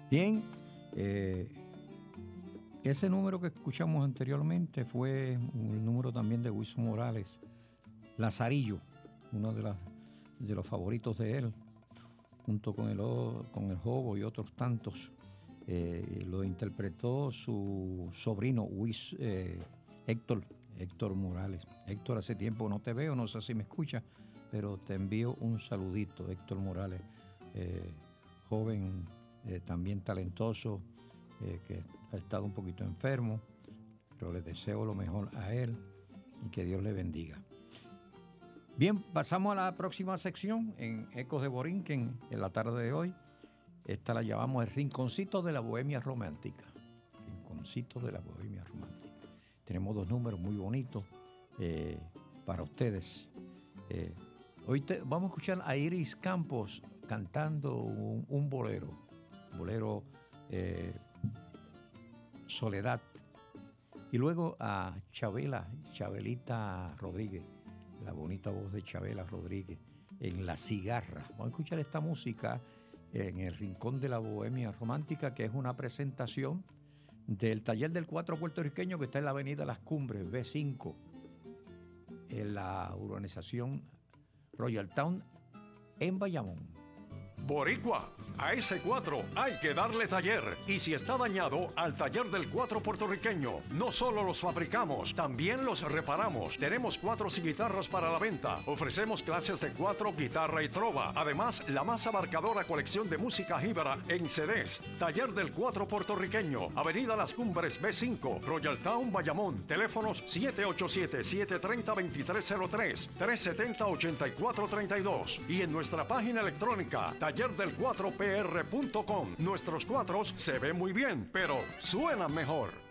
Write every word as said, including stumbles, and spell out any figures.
Bien, eh, ese número que escuchamos anteriormente fue el número también de Wilson Morales, Lazarillo, uno de, las, de los favoritos de él, junto con el, con el Jobo y otros tantos. Eh, lo interpretó su sobrino Luis, eh, Héctor, Héctor Morales. Héctor, hace tiempo no te veo, no sé si me escuchas, pero te envío un saludito, Héctor Morales, eh, joven, eh, también talentoso, eh, que ha estado un poquito enfermo, pero le deseo lo mejor a él y que Dios le bendiga. Bien, pasamos a la próxima sección en Ecos de Borinquen en la tarde de hoy. Esta la llamamos el Rinconcito de la Bohemia Romántica. Rinconcito de la Bohemia Romántica. Tenemos dos números muy bonitos eh, para ustedes. Eh, hoy te, vamos a escuchar a Iris Campos cantando un, un bolero. Bolero eh, Soledad. Y luego a Chabela, Chabelita Rodríguez, la bonita voz de Chabela Rodríguez, en La Cigarra. Vamos a escuchar esta música en el Rincón de la Bohemia Romántica, que es una presentación del Taller del Cuatro Puertorriqueño que está en la avenida Las Cumbres, B cinco, en la urbanización Royal Town, en Bayamón. Boricua, a ese cuatro hay que darle taller. Y si está dañado, al Taller del Cuatro Puertorriqueño. No solo los fabricamos, también los reparamos. Tenemos cuatros y guitarras para la venta. Ofrecemos clases de cuatro, guitarra y trova. Además, la más abarcadora colección de música jíbara en C Ds. Taller del Cuatro Puertorriqueño, avenida Las Cumbres, B cinco, Royal Town, Bayamón. Teléfonos siete ocho siete, siete tres cero, dos tres cero tres, tres siete cero, ocho cuatro tres dos. Y en nuestra página electrónica, taller del cuatro p r punto com. Nuestros cuatros se ven muy bien, pero suenan mejor.